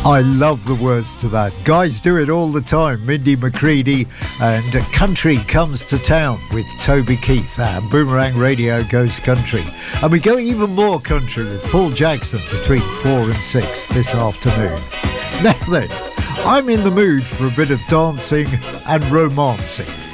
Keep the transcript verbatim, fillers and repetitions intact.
I love the words to that. Guys do it all the time. Mindy McCready and Country Comes to Town with Toby Keith. And Boomerang Radio goes country. And we go even more country with Paul Jackson between four and six this afternoon. Now then, I'm in the mood for a bit of dancing and romancing.